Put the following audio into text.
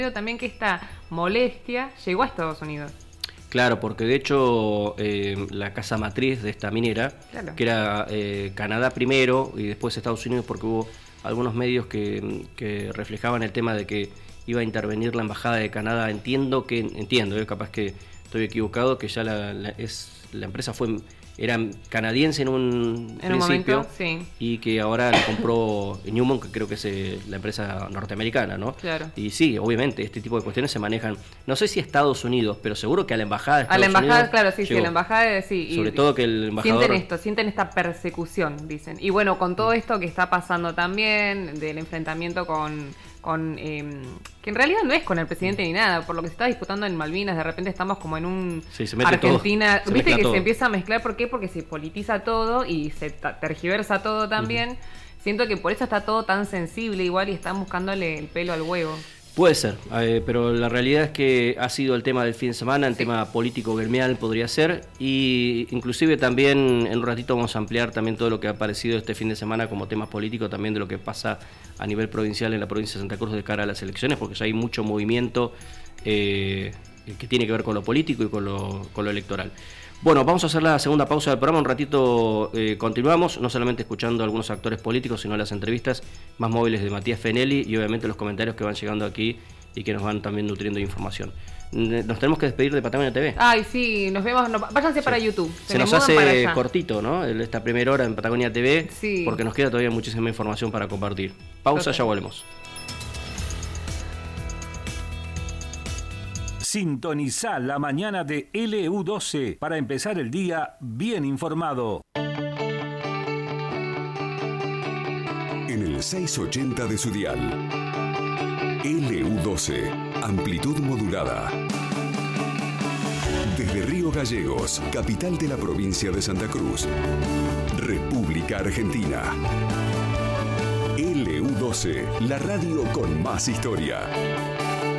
también que esta molestia llegó a Estados Unidos. Claro, porque de hecho la casa matriz de esta minera, claro, que era Canadá primero y después Estados Unidos, porque hubo algunos medios que reflejaban el tema de que iba a intervenir la embajada de Canadá. Entiendo, capaz que estoy equivocado, que ya la empresa era canadiense en un principio, momento, sí. Y que ahora la compró Newmont, que creo que es la empresa norteamericana, ¿no? Claro. Y sí, obviamente, este tipo de cuestiones se manejan, no sé si a Estados Unidos, pero seguro que a la embajada de Estados Unidos. Claro, sí, llegó. Sí, a la embajada, sí. Sobre todo que el embajador... Sienten esta persecución, dicen. Y bueno, con todo esto que está pasando también, del enfrentamiento con que en realidad no es con el presidente ni nada, por lo que se está disputando en Malvinas, de repente estamos como en un Argentina, viste que todo se empieza a mezclar, ¿por qué? Porque se politiza todo y se tergiversa todo también. Siento que por eso está todo tan sensible igual y están buscándole el pelo al huevo. Puede ser, pero la realidad es que ha sido el tema del fin de semana, el tema político gremial podría ser, y inclusive también en un ratito vamos a ampliar también todo lo que ha aparecido este fin de semana como temas políticos, también de lo que pasa a nivel provincial en la provincia de Santa Cruz de cara a las elecciones, porque ya hay mucho movimiento que tiene que ver con lo político y con lo electoral. Bueno, vamos a hacer la segunda pausa del programa, un ratito continuamos, no solamente escuchando a algunos actores políticos, sino las entrevistas más móviles de Matías Fenelli y obviamente los comentarios que van llegando aquí y que nos van también nutriendo de información. Nos tenemos que despedir de Patagonia TV. Ay, sí, nos vemos, váyanse para YouTube. Se nos hace cortito, ¿no? Esta primera hora en Patagonia TV, sí, porque nos queda todavía muchísima información para compartir. Pausa, ya volvemos. Sintoniza la mañana de LU12 para empezar el día bien informado. En el 680 de su dial. LU12, amplitud modulada. Desde Río Gallegos, capital de la provincia de Santa Cruz, República Argentina. LU12, la radio con más historia.